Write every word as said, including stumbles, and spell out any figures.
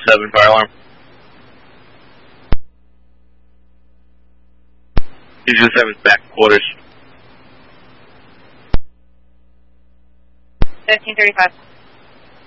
seven, fire alarm. two two seven's back quarters. fifteen thirty-five.